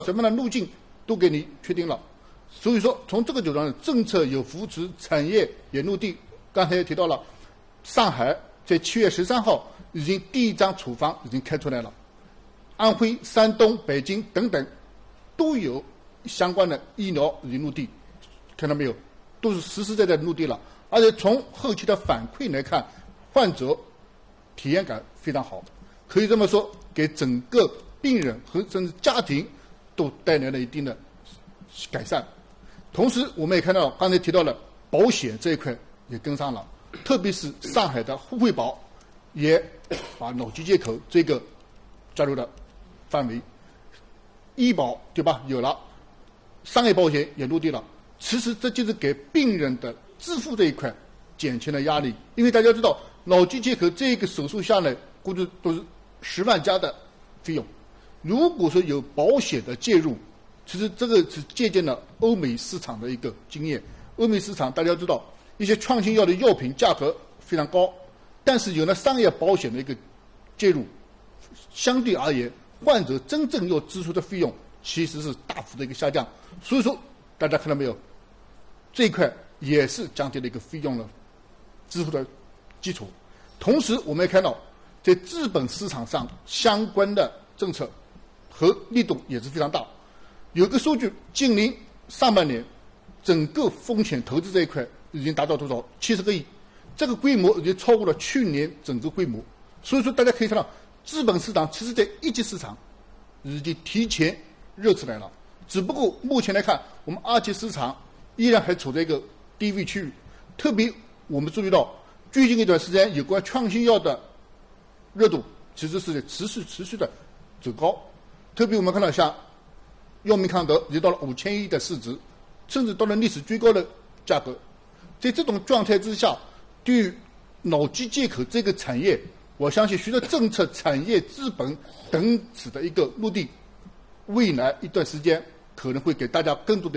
什么样的路径都给你确定了。所以说，从这个角度上，政策有扶持产业沿陆地。刚才也提到了，上海在7月13号已经第一张处方已经开出来了，安徽、山东、北京等等都有相关的医疗沿陆地，看到没有？都是实实在在的陆地了。而且从后期的反馈来看，患者体验感非常好，可以这么说，给整个病人和甚至家庭都带来了一定的改善。同时，我们也看到刚才提到了保险这一块也跟上了，特别是上海的沪惠保也把脑机接口这个加入了范围，医保对吧？有了，商业保险也落地了。其实这就是给病人的支付这一块减轻了压力，因为大家知道脑机接口这个手术下来估计都是10万加的费用，如果说有保险的介入，其实这个是借鉴了欧美市场的一个经验。欧美市场大家知道，一些创新药的药品价格非常高，但是有了商业保险的一个介入，相对而言，患者真正要支出的费用其实是大幅的一个下降。所以说，大家看到没有，这一块也是降低了一个费用的支付的基础。同时，我们也看到，在资本市场上相关的政策和力度也是非常大。有个数据，今年上半年整个风险投资这一块已经达到多少？70个亿，这个规模已经超过了去年整个规模。所以说，大家可以看到，资本市场其实在一级市场已经提前热起来了。只不过目前来看，我们二级市场依然还处在一个低位区域。特别我们注意到，最近一段时间有关创新药的热度其实是持续的走高。特别我们看到像药明康德已经到了5000亿的市值，甚至到了历史最高的价格。在这种状态之下，对于脑机接口这个产业，我相信随着政策、产业、资本等此的一个落地，未来一段时间可能会给大家更多的